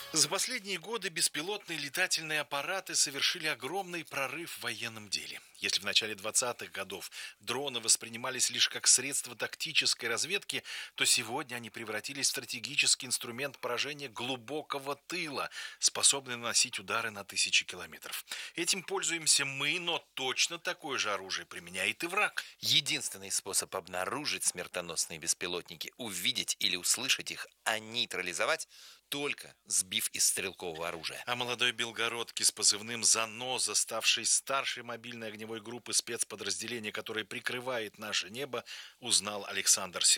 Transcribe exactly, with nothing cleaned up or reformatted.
За последние годы беспилотные летательные аппараты совершили огромный прорыв в военном деле. Если в начале двадцатых годов дроны воспринимались лишь как средство тактической разведки, то сегодня они превратились в стратегический инструмент поражения глубокого тыла, способный наносить удары на тысячи километров. Этим пользуемся мы, но точно такое же оружие применяет и враг. Единственный способ обнаружить смертоносные беспилотники, увидеть или услышать их, а нейтрализовать, только сбив из стрелкового оружия. А молодой белгородке с позывным «Заноза», ставший старшей мобильной огневой группы спецподразделения, которое прикрывает наше небо, узнал Александр Сергеевич.